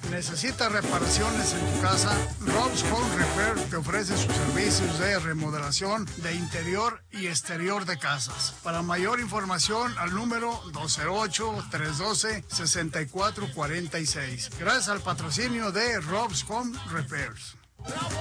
¿Necesitas reparaciones en tu casa? Rob's Home Repair te ofrece sus servicios de remodelación de interior y exterior de casas. Para mayor información, al número 208-312-6446. Gracias al patrocinio de Rob's Home Repairs.